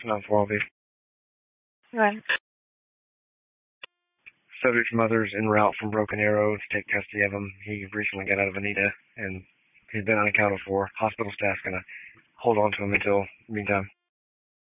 Not for all these. Right. Subject's mother's en route from Broken Arrow to take custody of him. He recently got out of Anita, and he's been unaccounted for. Hospital staff's going to hold on to him until meantime.